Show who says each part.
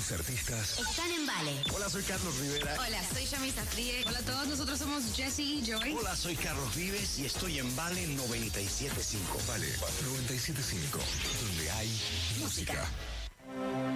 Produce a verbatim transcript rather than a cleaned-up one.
Speaker 1: Los artistas
Speaker 2: están en Vale.
Speaker 3: Hola, soy Carlos Rivera.
Speaker 4: Hola, soy Yami Safrie.
Speaker 5: Hola a todos, nosotros somos Jessie y Joy.
Speaker 3: Hola, soy Carlos Vives y estoy en Vale noventa y siete punto cinco.
Speaker 1: Vale noventa y siete punto cinco, donde hay música.